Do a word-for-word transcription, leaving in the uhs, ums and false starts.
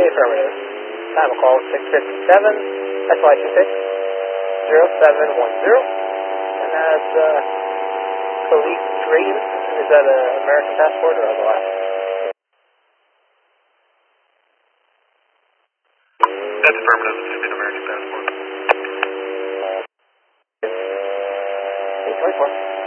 affirmative. Time of call six fifty-seven. That's license six zero seven one zero. And that's uh, Khalif Drayton. Is that an American passport or otherwise? That's affirmative. It's an American passport. eight twenty-four.